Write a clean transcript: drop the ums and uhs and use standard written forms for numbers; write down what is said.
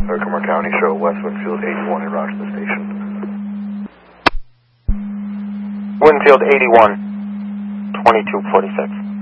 Herkimer County, show West Winfield 81 and roger the station. Winfield 81, 2246.